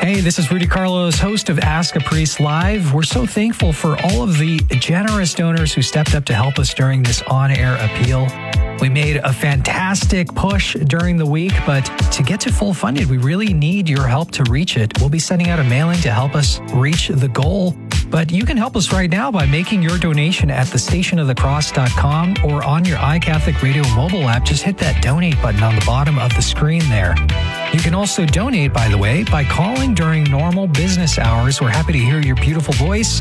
Hey, this is Rudy Carlos, host of Ask a Priest Live. We're so thankful for all of the generous donors who stepped up to help us during this on-air appeal. We made a fantastic push during the week, but to get to full funded, we really need your help to reach it. We'll be sending out a mailing to help us reach the goal. But you can help us right now by making your donation at thestationofthecross.com or on your iCatholic Radio mobile app. Just hit that donate button on the bottom of the screen there. You can also donate, by the way, by calling during normal business hours. We're happy to hear your beautiful voice.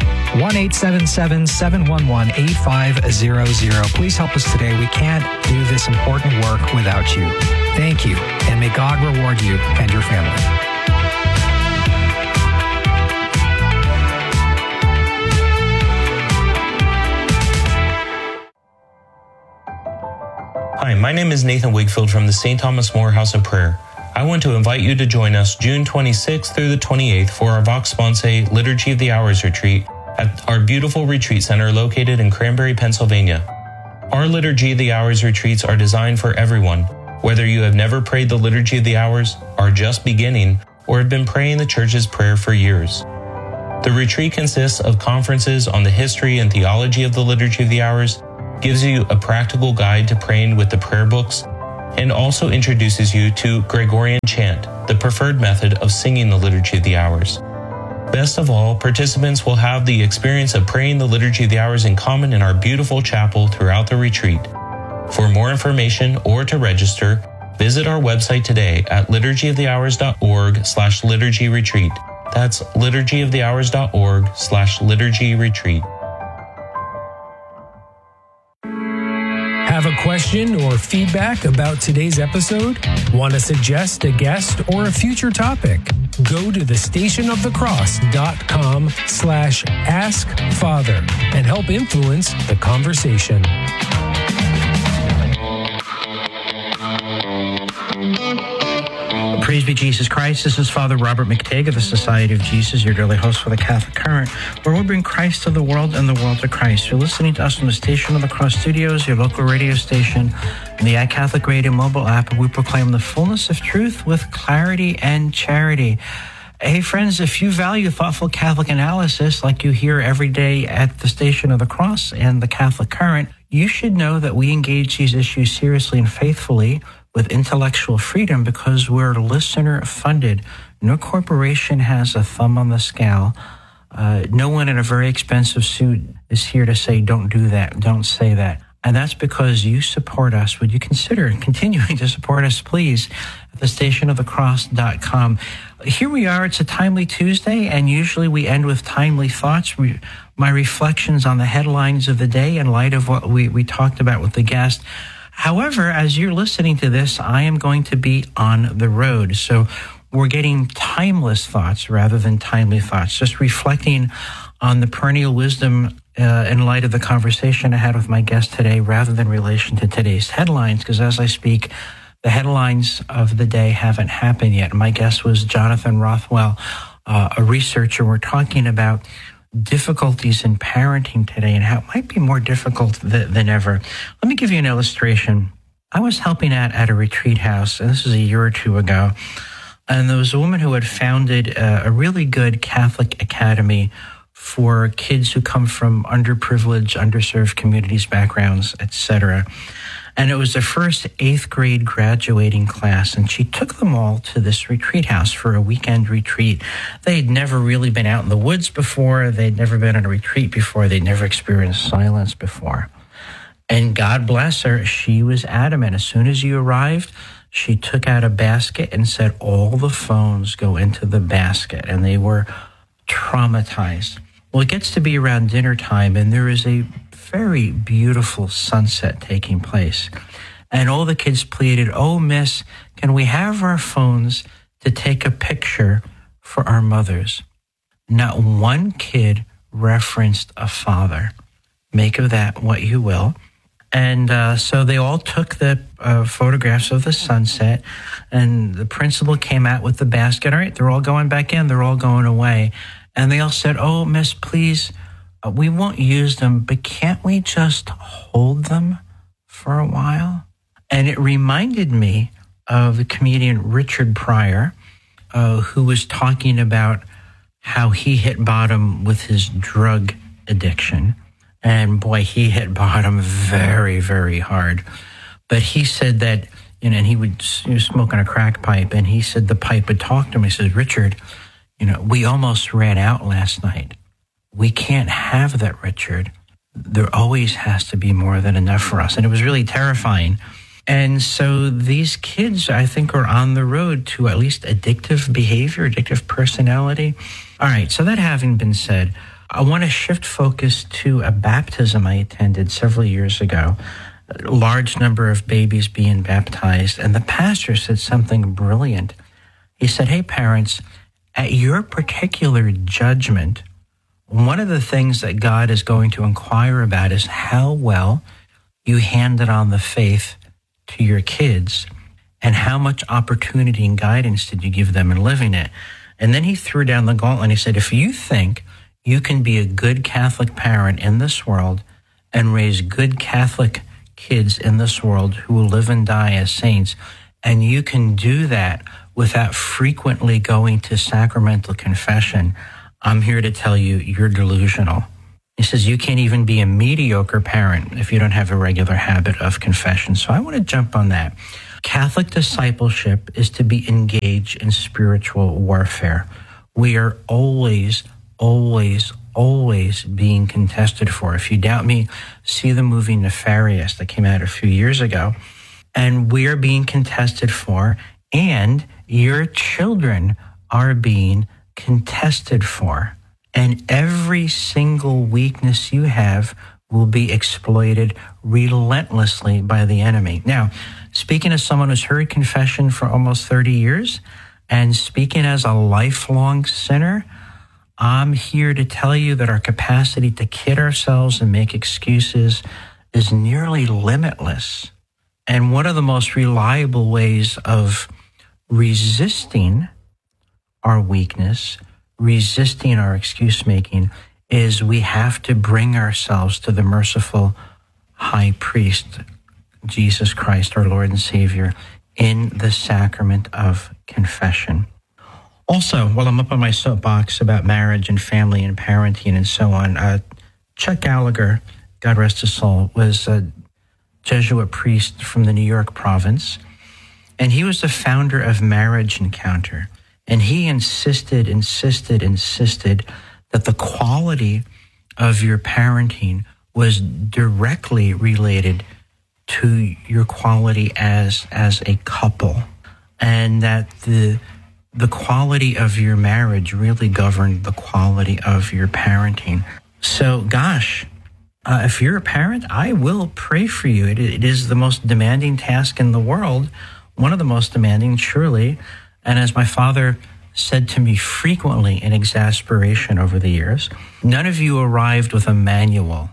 1-877-711-8500. Please help us today. We can't do this important work without you. Thank you, and may God reward you and your family. Hi, my name is Nathan Wakefield from the St. Thomas More House of Prayer. I want to invite you to join us June 26th through the 28th for our Vox Sponsae Liturgy of the Hours retreat at our beautiful retreat center located in Cranberry, Pennsylvania. Our Liturgy of the Hours retreats are designed for everyone, whether you have never prayed the Liturgy of the Hours, are just beginning, or have been praying the Church's prayer for years. The retreat consists of conferences on the history and theology of the Liturgy of the Hours, gives you a practical guide to praying with the prayer books, and also introduces you to Gregorian chant, the preferred method of singing the Liturgy of the Hours. Best of all, participants will have the experience of praying the Liturgy of the Hours in common in our beautiful chapel throughout the retreat. For more information or to register, visit our website today at liturgyofthehours.org/liturgyretreat. That's liturgyofthehours.org/liturgyretreat. Have a question or feedback about today's episode? Want to suggest a guest or a future topic? Go to thestationofthecross.com/askfather and help influence the conversation. Praise be Jesus Christ. This is Father Robert McTague of the Society of Jesus, your daily host for the Catholic Current, where we bring Christ to the world and the world to Christ. You're listening to us from the Station of the Cross Studios, your local radio station, and the iCatholic Radio mobile app, and we proclaim the fullness of truth with clarity and charity. Hey, friends, if you value thoughtful Catholic analysis like you hear every day at the Station of the Cross and the Catholic Current, you should know that we engage these issues seriously and faithfully with intellectual freedom because we're listener-funded. No corporation has a thumb on the scale. No one in a very expensive suit is here to say, don't do that, don't say that. And that's because you support us. Would you consider continuing to support us, please, at thestationofthecross.com. Here we are. It's a Timely Tuesday, and usually we end with timely thoughts. My reflections on the headlines of the day in light of what we talked about with the guest. However, as you're listening to this, I am going to be on the road. So we're getting timeless thoughts rather than timely thoughts, just reflecting on the perennial wisdom in light of the conversation I had with my guest today rather than relation to today's headlines, because as I speak, the headlines of the day haven't happened yet. My guest was Jonathan Rothwell, a researcher. We're talking about difficulties in parenting today and how it might be more difficult than ever. Let me give you an illustration. I was helping out at a retreat house, and this is a year or two ago, and there was a woman who had founded a really good Catholic academy for kids who come from underprivileged, underserved communities, backgrounds, etc. And it was the first 8th grade graduating class, and she took them all to this retreat house for a weekend retreat. They'd never really been out in the woods before. They'd never been on a retreat before. They'd never experienced silence before. And God bless her, she was adamant. As soon as you arrived, she took out a basket and said, all the phones go into the basket. And they were traumatized. Well, it gets to be around dinner time, and there is a very beautiful sunset taking place. And all the kids pleaded, oh, miss, can we have our phones to take a picture for our mothers? Not one kid referenced a father. Make of that what you will. And so they all took the photographs of the sunset, and the principal came out with the basket. All right, they're all going back in. They're all going away. And they all said, oh, miss, please, we won't use them, but can't we just hold them for a while? And it reminded me of the comedian Richard Pryor, who was talking about how he hit bottom with his drug addiction. And boy, he hit bottom very, very hard. But he said that, and he was smoking a crack pipe, and he said the pipe would talk to him. He says, Richard, we almost ran out last night. We can't have that, Richard. There always has to be more than enough for us. And it was really terrifying. And so these kids, I think, are on the road to at least addictive behavior, addictive personality. All right, so that having been said, I want to shift focus to a baptism I attended several years ago. A large number of babies being baptized. And the pastor said something brilliant. He said, hey, parents, at your particular judgment, one of the things that God is going to inquire about is how well you handed on the faith to your kids and how much opportunity and guidance did you give them in living it. And then he threw down the gauntlet and he said, if you think you can be a good Catholic parent in this world and raise good Catholic kids in this world who will live and die as saints, and you can do that without frequently going to sacramental confession, I'm here to tell you, you're delusional. He says you can't even be a mediocre parent if you don't have a regular habit of confession. So I want to jump on that. Catholic discipleship is to be engaged in spiritual warfare. We are always being contested for. If you doubt me, see the movie Nefarious that came out a few years ago. And we are being contested for, and your children are being contested for. And every single weakness you have will be exploited relentlessly by the enemy. Now, speaking as someone who's heard confession for almost 30 years, and speaking as a lifelong sinner, I'm here to tell you that our capacity to kid ourselves and make excuses is nearly limitless. And one of the most reliable ways of resisting our weakness, resisting our excuse-making, is we have to bring ourselves to the merciful high priest, Jesus Christ, our Lord and Savior, in the sacrament of confession. Also, while I'm up on my soapbox about marriage and family and parenting and so on, Chuck Gallagher, God rest his soul, was a Jesuit priest from the New York province, and he was the founder of Marriage Encounter. And he insisted that the quality of your parenting was directly related to your quality as a couple, and that the quality of your marriage really governed the quality of your parenting. So, gosh, if you're a parent, I will pray for you. It is the most demanding task in the world, one of the most demanding, surely. And as my father said to me frequently in exasperation over the years, none of you arrived with a manual,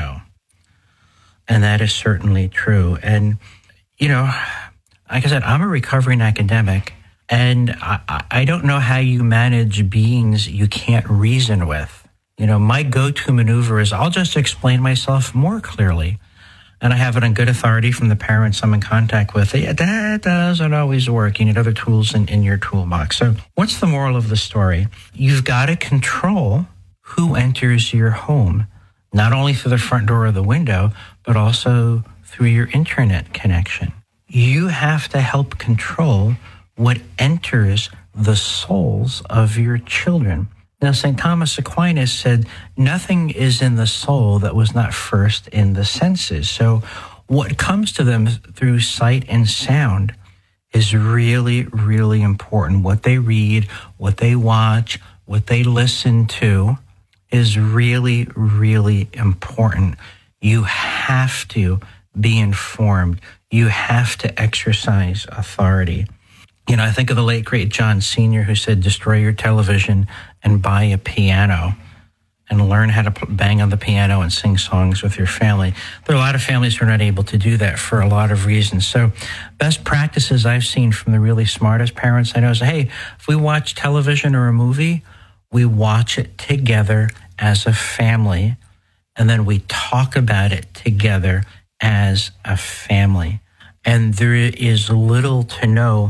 And that is certainly true. And, like I said, I'm a recovering academic, and I don't know how you manage beings you can't reason with. My go-to maneuver is I'll just explain myself more clearly. And I have it on good authority from the parents I'm in contact with. Yeah, that doesn't always work. You need other tools in your toolbox. So what's the moral of the story? You've got to control who enters your home, not only through the front door or the window, but also through your internet connection. You have to help control what enters the souls of your children. Now, St. Thomas Aquinas said, nothing is in the soul that was not first in the senses. So what comes to them through sight and sound is really, really important. What they read, what they watch, what they listen to is really, really important. You have to be informed. You have to exercise authority. I think of the late, great John Sr., who said, destroy your television and buy a piano and learn how to bang on the piano and sing songs with your family. There are a lot of families who are not able to do that for a lot of reasons. So best practices I've seen from the really smartest parents I know is, hey, if we watch television or a movie, we watch it together as a family, and then we talk about it together as a family. And there is little to no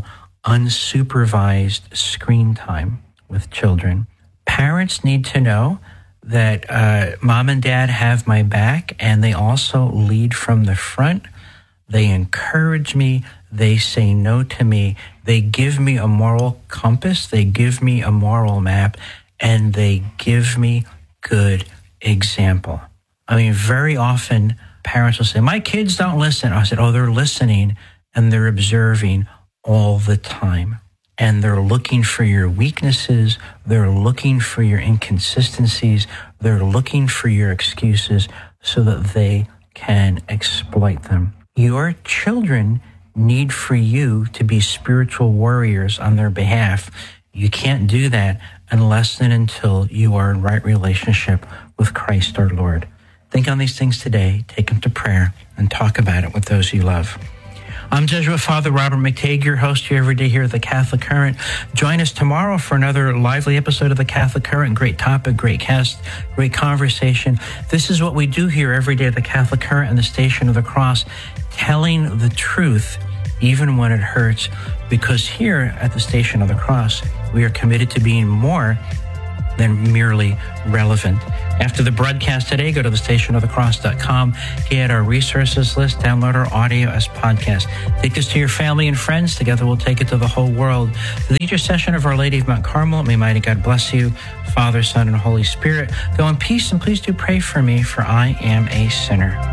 unsupervised screen time with children. Parents need to know that mom and dad have my back, and they also lead from the front. They encourage me. They say no to me. They give me a moral compass. They give me a moral map, and they give me good example. I mean, very often parents will say, my kids don't listen. I said, oh, they're listening and they're observing all the time. And they're looking for your weaknesses. They're looking for your inconsistencies. They're looking for your excuses so that they can exploit them. Your children need for you to be spiritual warriors on their behalf. You can't do that unless and until you are in right relationship with Christ our Lord. Think on these things today, take them to prayer, and talk about it with those you love. I'm Jesuit Father Robert McTague, your host here every day here at the Catholic Current. Join us tomorrow for another lively episode of the Catholic Current. Great topic, great guest, great conversation. This is what we do here every day at the Catholic Current and the Station of the Cross, telling the truth even when it hurts, because here at the Station of the Cross, we are committed to being more than merely relevant. After the broadcast today, go to thestationofthecross.com, get our resources list, download our audio as podcast. Take this to your family and friends. Together we'll take it to the whole world. The intercession of Our Lady of Mount Carmel, may mighty God bless you, Father, Son, and Holy Spirit. Go in peace, and please do pray for me, for I am a sinner.